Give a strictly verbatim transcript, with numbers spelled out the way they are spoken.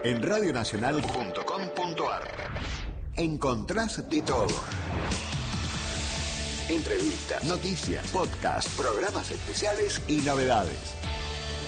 en radio nacional punto com punto ar. Encontrás de todo. Entrevistas, noticias, podcasts, programas especiales y novedades.